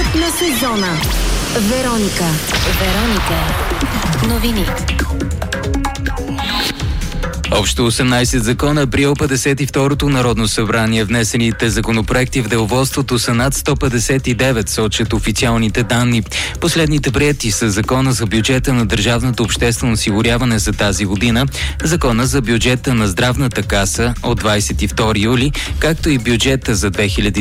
на сезона. Вероника. Новини. Общо 18 закона приел 52-то Народно събрание. Внесените законопроекти в деловодството са над 159, сочат официалните данни. Последните приети са Закона за бюджета на Държавното обществено осигуряване за тази година, Закона за бюджета на Здравната каса от 22 юли, както и бюджета за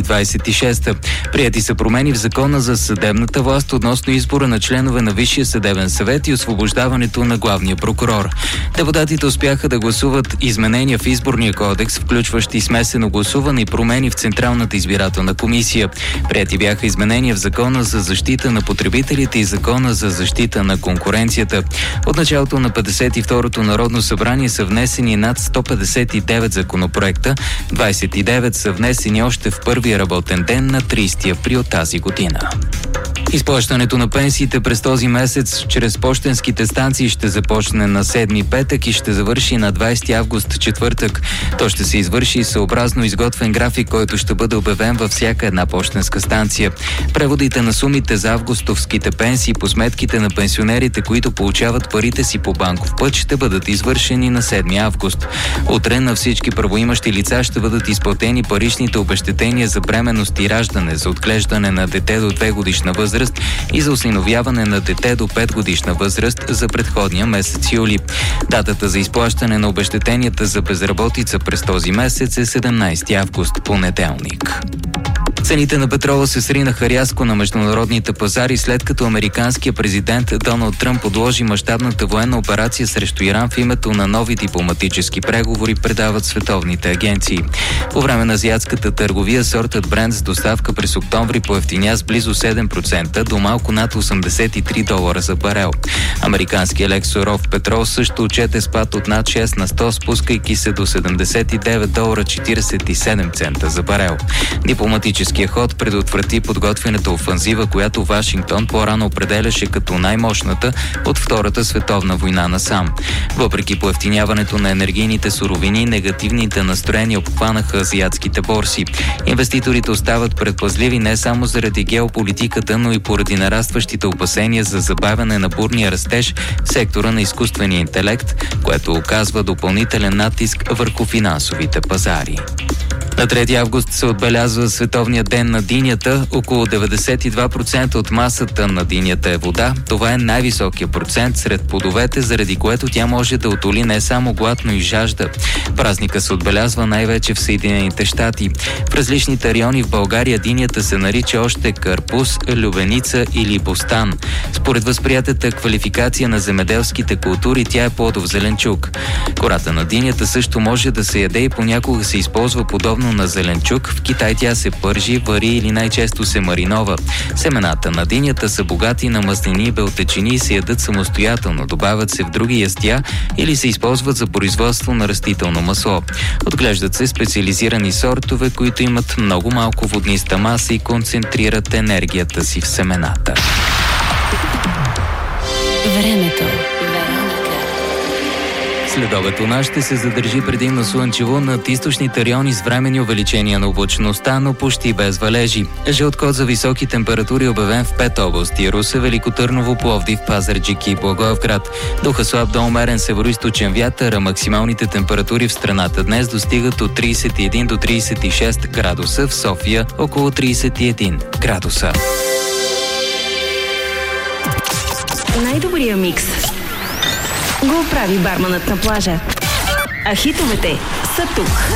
2026. Приети са промени в Закона за съдебната власт относно избора на членове на Висшия съдебен съвет и освобождаването на главния прокурор. Депутатите успяха да гласуват изменения в изборния кодекс, включващи смесено гласуване и промени в Централната избирателна комисия. Приети бяха изменения в Закона за защита на потребителите и Закона за защита на конкуренцията. От началото на 52-то Народно събрание са внесени над 159 законопроекта, 29 са внесени още в първия работен ден на 30 април тази година. Изплащането на пенсиите през този месец чрез пощенските станции ще започне на 7 петък и ще завърши на 20 август четвъртък. То ще се извърши съобразно изготвен график, който ще бъде обявен във всяка една пощенска станция. Преводите на сумите за августовските пенсии по сметките на пенсионерите, които получават парите си по банков път, ще бъдат извършени на 7 август. Утре на всички правоимащи лица ще бъдат изплатени паричните обезщетения за бременност и раждане, за отглеждане на дете до 2 годишна възраст и за осиновяване на дете до 5 годишна възраст за предходния месец юли. Датата за изплащане на обезщетенията за безработица през този месец е 17 август, понеделник. Цените на петрола се сринаха рязко на международните пазари, след като американският президент Доналд Тръмп подложи мащабната военна операция срещу Иран в името на нови дипломатически преговори, предават световните агенции. По време на азиатската търговия сортът Брент с доставка през октомври поевтиня с близо 7% до малко над $83 за барел. Американският лек суров петрол също отчете спад от над 6 на 100, спускайки се до $79.47 за барел. Дипломатическият ход предотврати подготвената офанзива, която Вашингтон по-рано определяше като най-мощната от Втората световна война насам. Въпреки поевтиняването на енергийните суровини, негативните настроения обхванаха азиатските борси. Инвеститорите остават предпазливи не само заради геополитиката, но и поради нарастващите опасения за забавяне на бурния растеж в сектора на изкуствения интелект, което оказва допълнителен натиск върху финансовите пазари. На 3 август се отбелязва Световния ден на динята. Около 92% от масата на динята е вода. Това е най-високия процент сред плодовете, заради което тя може да утоли не само глад, но и жажда. Празника се отбелязва най-вече в Съединените щати. В различните райони в България динята се нарича още карпус, любеница или бостан. Според възприятата квалификация на земеделските култури, тя е плодов зеленчук. Кората на динята също може да се яде и понякога се използва подобно на зеленчук. В Китай тя се пържи, вари или най-често се маринова. Семената на динята са богати на мазнини и белтъчини и се ядат самостоятелно, добавят се в други ястия или се използват за производство на растително масло. Отглеждат се специализирани сортове, които имат много малко водниста маса и концентрират енергията си в семената. Времето. Следобед нощ ще се задържи предимно слънчево над източните райони с временни увеличения на облачността, но почти без валежи. Жълт код за високи температури е обявен в 5 области: Русе, Велико Търново, Пловдив, Пазарджик и Благоевград. Духа слаб до умерен североизточен вятър, а максималните температури в страната днес достигат от 31 до 36 градуса, в София около 31 градуса. Най-добрия микс го прави барманът на плажа. А хитовете са тук.